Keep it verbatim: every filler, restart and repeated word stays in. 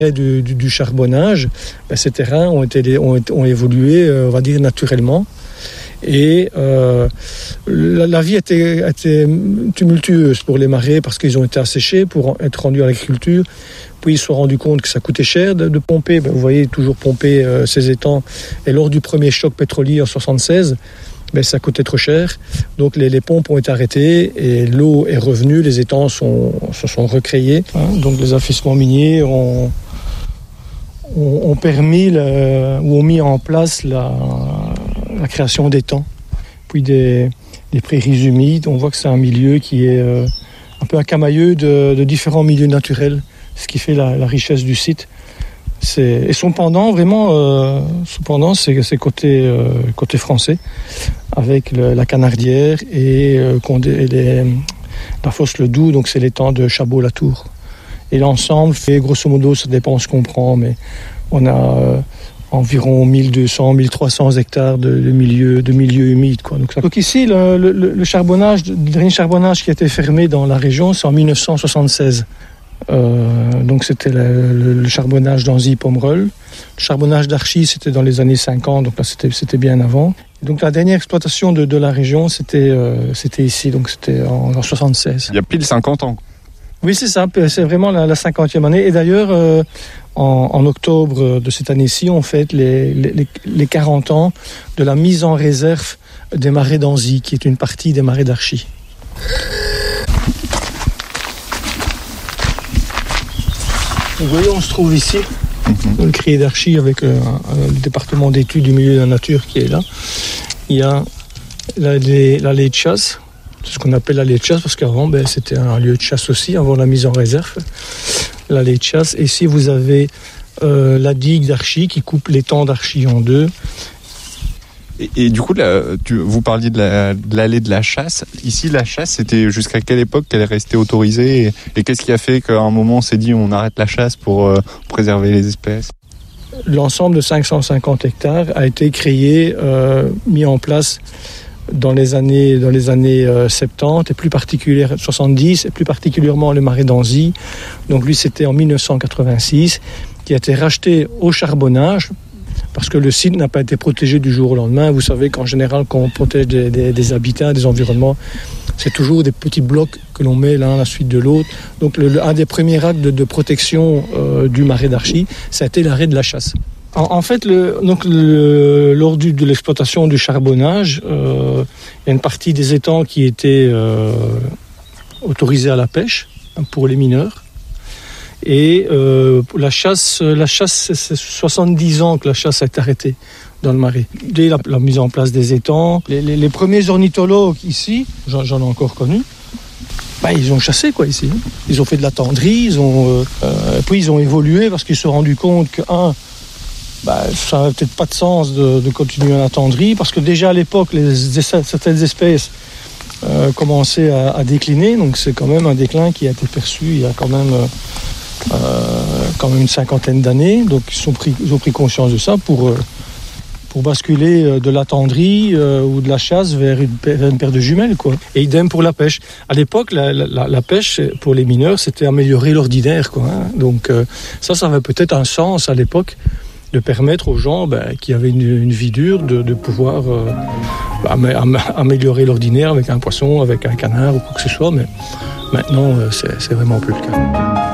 Du, du, du charbonnage, ben, ces terrains ont, été, ont, ont évolué, euh, on va dire, naturellement. Et euh, la, la vie était, était tumultueuse pour les marais parce qu'ils ont été asséchés pour être rendus à l'agriculture. Puis ils se sont rendus compte que ça coûtait cher de, de pomper. Ben, vous voyez, toujours pomper euh, ces étangs. Et lors du premier choc pétrolier en soixante-seize, ben, ça coûtait trop cher. Donc les, les pompes ont été arrêtées et l'eau est revenue. Les étangs sont, se sont recréés. Hein, donc les affaissements miniers ont... ont permis le, ou ont mis en place la, la création d'étangs, puis des, des prairies humides. On voit que c'est un milieu qui est euh, un peu un camailleux de, de différents milieux naturels, ce qui fait la, la richesse du site. C'est, et son pendant, vraiment, euh, son pendant, c'est, c'est côté, euh, côté français, avec le, la Canardière et, euh, et les, la fosse Le Doubs, donc c'est l'étang de Chabot-la-Tour. Et l'ensemble fait, grosso modo, ça dépend ce qu'on prend, mais on a euh, environ mille deux cents, mille trois cents hectares de, de milieux de milieu humides, quoi. Donc, ça... donc ici, le, le, le charbonnage, le dernier charbonnage qui a été fermé dans la région, c'est en dix-neuf cent soixante-seize. Euh, donc c'était le, le, le charbonnage d'Anzy-Pomerol. Le charbonnage d'Archy, c'était dans les années cinquante, donc là c'était, c'était bien avant. Donc la dernière exploitation de, de la région, c'était, euh, c'était ici, donc c'était en, en soixante-seize. Il y a pile cinquante ans. Oui, c'est ça, c'est vraiment la, la cinquantième année. Et d'ailleurs, euh, en, en octobre de cette année-ci, on fête les, les, les quarante ans de la mise en réserve des marais d'Anzy, qui est une partie des marais d'Archy. Vous voyez, on se trouve ici, dans le crier d'Archy, avec le, le département d'études du milieu de la nature qui est là. Il y a l'allée la de chasse. C'est ce qu'on appelle l'allée de chasse, parce qu'avant, ben, c'était un lieu de chasse aussi, avant la mise en réserve. L'allée de chasse. Et ici, vous avez euh, la digue d'Archy qui coupe l'étang d'Archy en deux. Et, et du coup, là, tu, vous parliez de, la, de l'allée de la chasse. Ici, la chasse, c'était jusqu'à quelle époque qu'elle est restée autorisée et, et qu'est-ce qui a fait qu'à un moment, on s'est dit on arrête la chasse pour euh, préserver les espèces? L'ensemble de cinq cent cinquante hectares a été créé, euh, mis en place dans les années, dans les années euh, soixante-dix, et plus particulièrement soixante-dix, et plus particulièrement le marais d'Anzy. Donc lui, c'était en dix-neuf cent quatre-vingt-six, qui a été racheté au charbonnage, parce que le site n'a pas été protégé du jour au lendemain. Vous savez qu'en général, quand on protège des, des, des habitats, des environnements, c'est toujours des petits blocs que l'on met l'un à la suite de l'autre. Donc le, le, un des premiers actes de, de protection euh, du marais d'Archy, ça a été l'arrêt de la chasse. En, en fait, le, donc le, lors du, de l'exploitation du charbonnage, euh, il y a une partie des étangs qui était euh, autorisée à la pêche pour les mineurs. Et euh, la chasse, la chasse, c'est soixante-dix ans que la chasse a été arrêtée dans le marais. Dès la, la mise en place des étangs, les, les, les premiers ornithologues ici, j'en, j'en ai encore connu, bah, ils ont chassé quoi ici. Ils ont fait de la tendrie, ils ont, euh, puis ils ont évolué parce qu'ils se sont rendus compte que un, bah, ça n'avait peut-être pas de sens de, de continuer à la tendrie, parce que déjà à l'époque, les, certaines espèces euh, commençaient à, à décliner, donc c'est quand même un déclin qui a été perçu il y a quand même, euh, quand même une cinquantaine d'années. Donc ils, sont pris, ils ont pris conscience de ça pour, euh, pour basculer de la tendrie euh, ou de la chasse vers une, vers une paire de jumelles, quoi. Et idem pour la pêche. À l'époque, la, la, la pêche pour les mineurs, c'était améliorer l'ordinaire, quoi, hein. Donc euh, ça, ça avait peut-être un sens à l'époque, de permettre aux gens ben, qui avaient une, une vie dure de, de pouvoir euh, am- am- améliorer l'ordinaire avec un poisson, avec un canard ou quoi que ce soit. Mais maintenant, euh, c'est, c'est vraiment plus le cas.